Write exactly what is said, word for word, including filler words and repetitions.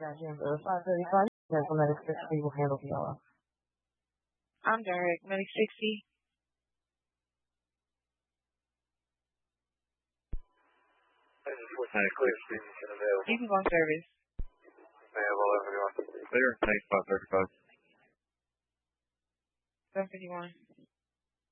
Goddamn, uh, five thirty-five. That's when that sixty will handle the y'all. I'm Derek, Medic sixty. You can go on service. Clear, thanks, five thirty-five. seven fifty-one.